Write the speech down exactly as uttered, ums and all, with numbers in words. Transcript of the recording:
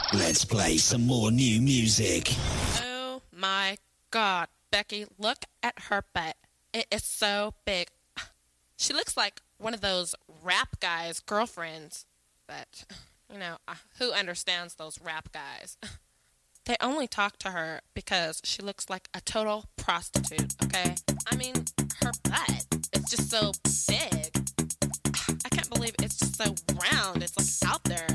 Let's play some more new music. Oh my God, Becky, look at her butt. It is so big. She looks like one of those rap guys' girlfriends. But, you know, who understands those rap guys? They only talk to her because she looks like a total prostitute, okay? I mean, her butt is just so big. I can't believe it's just so round. It's like out there.